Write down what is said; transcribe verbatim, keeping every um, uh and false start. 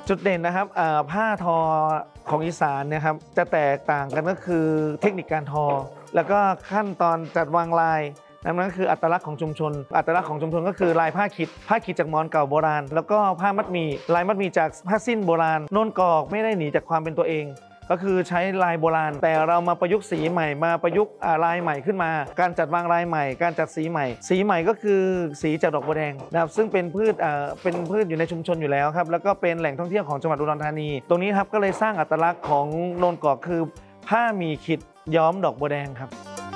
จุดเด่นนะครับผ้าทอของอีสานนะครับจะแตกต่างกันก็คือเทคนิคการทอแล้วก็ขั้นตอนจัดวางลายนั่นคืออัตลักษณ์ของชุมชนอัตลักษณ์ของชุมชนก็คือลายผ้าขิดผ้าขิดจากมอญเก่าโบราณแล้วก็ผ้ามัดหมี่ลายมัดหมี่จากผ้าสิ้นโบราณโน่นกอกไม่ได้หนีจากความเป็นตัวเองก็คือใช้ลายโบราณแต่เรามาประยุกต์สีใหม่มาประยุกต์ลายใหม่ขึ้นมาการจัดวางลายใหม่การจัดสีใหม่สีใหม่ก็คือสีจากดอกบัวแดงนะครับซึ่งเป็นพืชเป็นพืชอยู่ในชุมชนอยู่แล้วครับแล้วก็เป็นแหล่งท่องเที่ยวของจังหวัดอุดรธานีตรงนี้ครับก็เลยสร้างอัตลักษณ์ของโนนกอกคือผ้าหมี่ขิดย้อมดอกบัวแดงครับ